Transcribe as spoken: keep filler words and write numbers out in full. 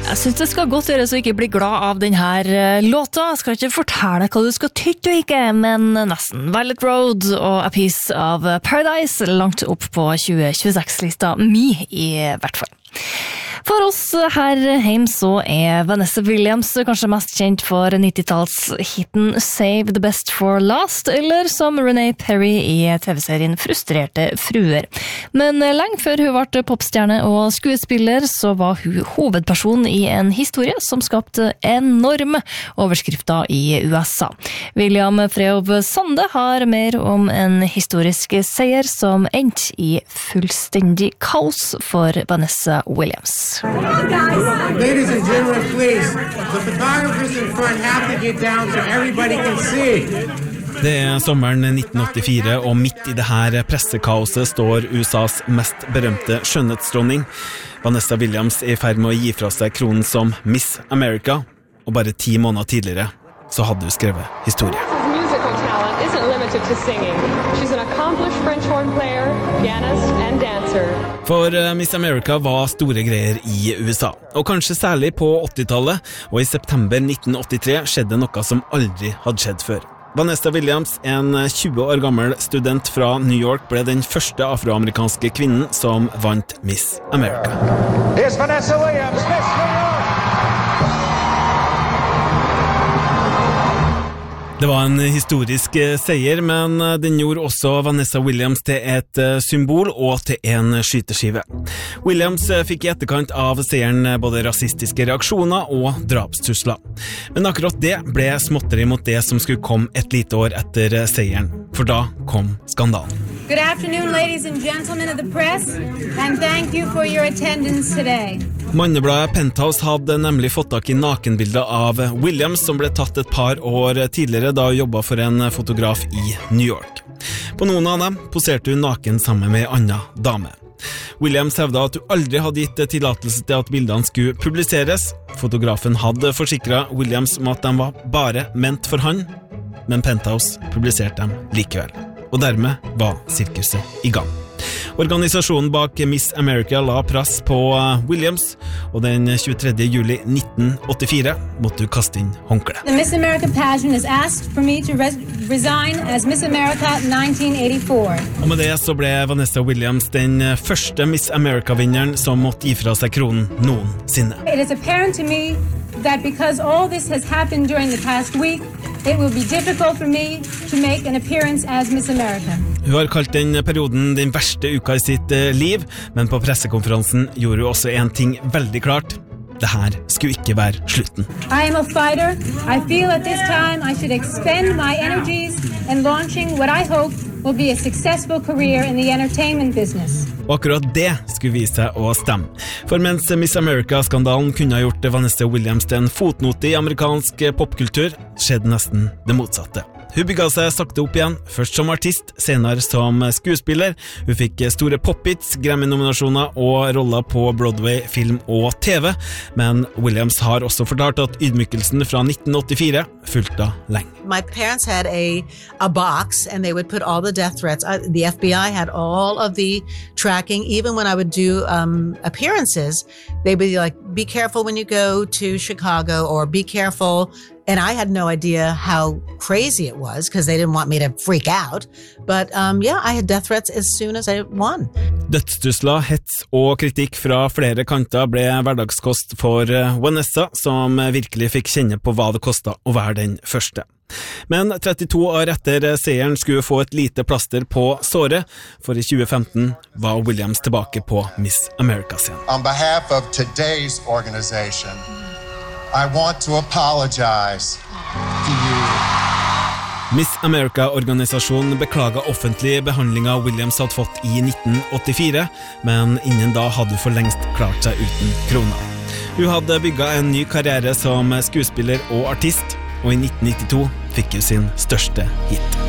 Jeg synes det skal godt gjøres å ikke bli glad av denne låta. Jeg skal ikke fortelle hva du skal tytte og ikke, men nesten. Violet Road og A Piece of Paradise langt opp på tjue tjueseks-lista mi i hvert fall. For oss her hjemme så er Vanessa Williams kanskje mest kjent for nittitallshitten Save the Best for Last, eller som Renee Perry i T V-serien Frustrerte fruer. Men lenge før hun ble popstjerne og skuespiller, så var hun hovedperson i en historie som skapte enorme overskrifter i U S A. William Freov Sande har mer om en historisk seier som endte i fullstendig kaos for Vanessa Williams. Ladies and gentlemen, please, the photographers in front have to get down so everybody can see. Det er sommeren nitten åttifire, og midt i det her pressekaoset står U S A's mest berømte skjønnhetsdronning. Vanessa Williams er i ferd med å gi fra seg kronen som Miss America, og bare ti måneder tidligere så hadde hun skrevet historie. Musical talent isn't limited to singing. She's an accomplished French horn player, pianist and dancer. For Miss America var store greier i U S A, og kanskje særlig på åttitallet, og i september nitten åttitre skjedde noe som aldri hadde skjedd før. Vanessa Williams, en tjue år gammel student fra New York, ble den første afroamerikanske kvinnen som vant Miss America. Here's Vanessa Williams, Miss New York! Det var en historisk seier, men den gjorde også Vanessa Williams til et symbol og til en skyteskive. Williams fikk i etterkant av seieren både rasistiske reaksjoner og drapstrusler. Men akkurat det ble småtteri mot det som skulle komme et lite år etter seieren, for da kom skandalen. Good afternoon, ladies and gentlemen of the press, and thank you for your attendance today. Mannebladet Penthouse hadde nemlig fått tak i nakenbilder av Williams, som ble tatt et par år tidligere da hun jobbet for en fotograf i New York. På noen av dem poserte hun naken sammen med en annen dame. Williams hevda at hun aldri hadde gitt tillatelse til at bildene skulle publiseres. Fotografen hadde forsikret Williams om at de var bare ment for han, men Penthouse publiserte dem likevel. Og dermed var sirkuset i gang. Organisasjonen bak Miss America la press på Williams, og den tjuetredje juli nitten åttifire måtte hun kaste inn håndkle. The Miss America pageant has asked for me to res- resign as Miss America nineteen eighty-four. Og med det så ble Vanessa Williams den første Miss America-vinneren som måtte gi fra seg kronen noensinne. It is apparent to me that because all this has happened during the past week, it will be difficult for me to make an appearance as Miss America. Hun har kalt den perioden den verste uka i sitt liv, men på pressekonferansen gjorde hun også en ting veldig klart. Det her skulle ikke være slutten. I am a fighter. I feel at this time I should expend my energies in launching what I hope will be a successful career in the entertainment business. Og akkurat det skulle vise seg å stemme. For mens Miss America-skandalen kunne ha gjort Vanessa Williams til en fotnote i amerikansk popkultur, skjedde nesten det motsatte. Hun bygget seg sakte opp igjen, først som artist, senere som skuespiller. Hun fikk store pop-hits, Grammy-nominasjoner og roller på Broadway, film og T V. Men Williams har også fortalt at ydmykelsen fra nitten åttifire fulgte lenge. My parents had a, a box and they would put all the death threats. I, the F B I had all of the tracking. Even when I would do um, appearances, they'd be like, be careful when you go to Chicago, or be careful. And I had no idea how crazy it was because they didn't want me to freak out. But um, yeah, I had death threats as soon as I won. Dødstrusler, hets og kritikk fra flere kanter ble hverdagskost for Vanessa, som virkelig fikk kjenne på hva det kostet å være den første. Men trettito år etter seieren skulle få et lite plaster på såret, for i tjue femten var Williams tilbake på Miss America-scenen. On behalf of today's organization, I want to apologize to you. Miss America-organisasjonen beklaget offentlig behandlingen Williams hadde fått i nitten åttifire, men innen da hadde hun for lengst klart seg uten krona. Hun hadde bygget en ny karriere som skuespiller og artist, og i nitten nittito fikk hun sin største hit.